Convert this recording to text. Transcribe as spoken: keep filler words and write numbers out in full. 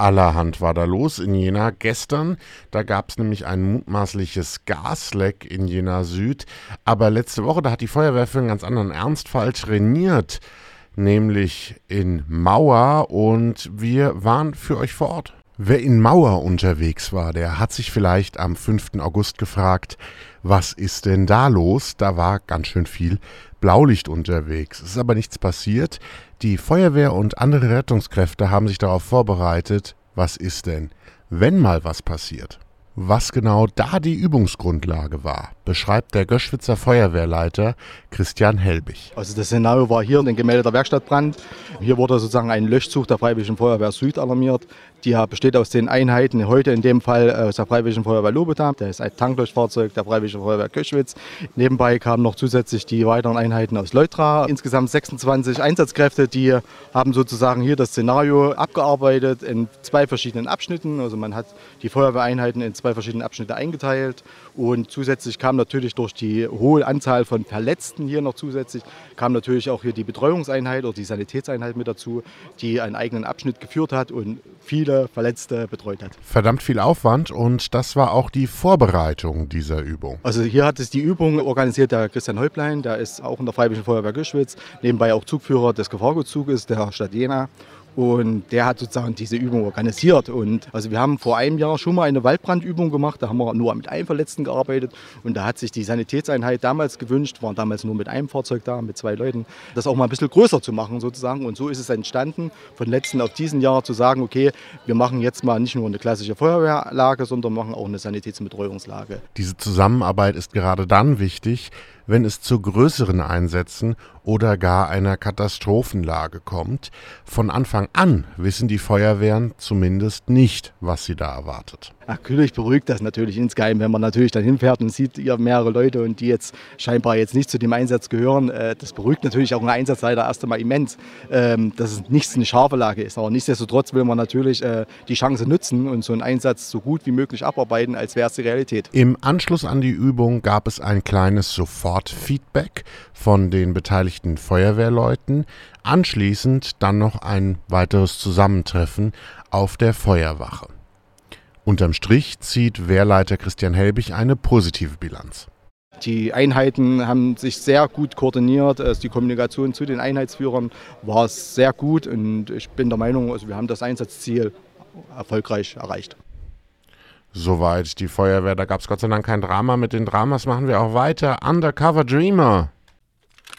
Allerhand war da los in Jena gestern. Da gab es nämlich ein mutmaßliches Gasleck in Jena Süd. Aber letzte Woche, da hat die Feuerwehr für einen ganz anderen Ernstfall trainiert, nämlich in Mauer, und wir waren für euch vor Ort. Wer in Mauer unterwegs war, der hat sich vielleicht am fünften August gefragt, was ist denn da los? Da war ganz schön viel Blaulicht unterwegs. Es ist aber nichts passiert. Die Feuerwehr und andere Rettungskräfte haben sich darauf vorbereitet. Was ist denn, wenn mal was passiert? Was genau da die Übungsgrundlage war, beschreibt der Göschwitzer Feuerwehrleiter Christian Helbig. Also das Szenario war hier ein gemeldeter Werkstattbrand. Hier wurde sozusagen ein Löschzug der Freiwilligen Feuerwehr Süd alarmiert. Die besteht aus den Einheiten, heute in dem Fall aus der Freiwilligen Feuerwehr Lobetham, das ist ein Tanklöschfahrzeug der Freiwilligen Feuerwehr Göschwitz. Nebenbei kamen noch zusätzlich die weiteren Einheiten aus Leutra. Insgesamt sechsundzwanzig Einsatzkräfte, die haben sozusagen hier das Szenario abgearbeitet in zwei verschiedenen Abschnitten. Also man hat die Feuerwehreinheiten in zwei verschiedene Abschnitte eingeteilt, und zusätzlich kam natürlich durch die hohe Anzahl von Verletzten hier noch zusätzlich, kam natürlich auch hier die Betreuungseinheit oder die Sanitätseinheit mit dazu, die einen eigenen Abschnitt geführt hat und viele Verletzte betreut hat. Verdammt viel Aufwand, und das war auch die Vorbereitung dieser Übung. Also hier hat es die Übung organisiert der Christian Häuplein, der ist auch in der Freiwilligen Feuerwehr Göschwitz, nebenbei auch Zugführer des Gefahrgutzuges der Stadt Jena. Und der hat sozusagen diese Übung organisiert. Und also wir haben vor einem Jahr schon mal eine Waldbrandübung gemacht. Da haben wir nur mit einem Verletzten gearbeitet. Und da hat sich die Sanitätseinheit damals gewünscht, waren damals nur mit einem Fahrzeug da, mit zwei Leuten, das auch mal ein bisschen größer zu machen sozusagen. Und so ist es entstanden, von letzten auf diesen Jahr zu sagen, okay, wir machen jetzt mal nicht nur eine klassische Feuerwehrlage, sondern machen auch eine Sanitäts- und Betreuungslage. Diese Zusammenarbeit ist gerade dann wichtig, wenn es zu größeren Einsätzen oder gar einer Katastrophenlage kommt. Von Anfang an wissen die Feuerwehren zumindest nicht, was sie da erwartet. Natürlich beruhigt das natürlich insgeheim, wenn man natürlich dann hinfährt und sieht ihr mehrere Leute und die jetzt scheinbar jetzt nicht zu dem Einsatz gehören. Das beruhigt natürlich auch einen Einsatzleiter erst einmal immens, dass es nicht eine scharfe Lage ist. Aber nichtsdestotrotz will man natürlich die Chance nutzen und so einen Einsatz so gut wie möglich abarbeiten, als wäre es die Realität. Im Anschluss an die Übung gab es ein kleines Sofortfeedback von den beteiligten Feuerwehrleuten. Anschließend dann noch ein weiteres Zusammentreffen auf der Feuerwache. Unterm Strich zieht Wehrleiter Christian Helbig eine positive Bilanz. Die Einheiten haben sich sehr gut koordiniert. Die Kommunikation zu den Einheitsführern war sehr gut, und ich bin der Meinung, also wir haben das Einsatzziel erfolgreich erreicht. Soweit die Feuerwehr, da gab es Gott sei Dank kein Drama. Mit den Dramas machen wir auch weiter. Undercover Dreamer.